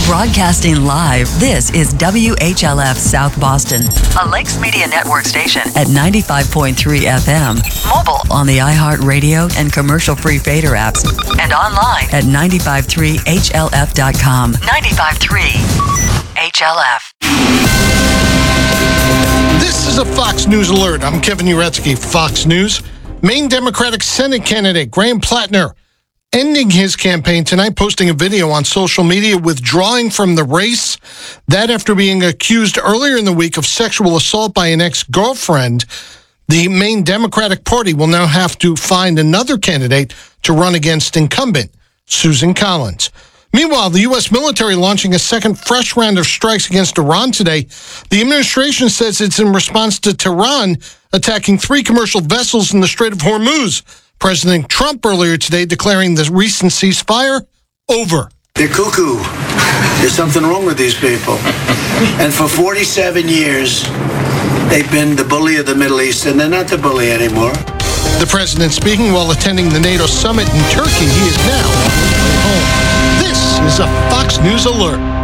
Broadcasting live, this is WHLF South Boston, a Lakes Media Network station at 95.3 FM. Mobile on the iHeartRadio and commercial-free Fader apps, and online at 953HLF.com. 95.3 HLF. This is a Fox News alert. I'm Kevin Uretsky, Fox News. Maine Democratic Senate candidate Graham Plattner ending his campaign tonight, posting a video on social media withdrawing from the race. That after being accused earlier in the week of sexual assault by an ex-girlfriend. The Maine Democratic Party will now have to find another candidate to run against incumbent Susan Collins. Meanwhile, the U.S. military launching a second fresh round of strikes against Iran today. The administration says it's in response to Tehran attacking 3 commercial vessels in the Strait of Hormuz. President Trump earlier today declaring the recent ceasefire over. They're cuckoo. There's something wrong with these people. And for 47 years, they've been the bully of the Middle East, and they're not the bully anymore. The president speaking while attending the NATO summit in Turkey. He is now home. This is a Fox News alert.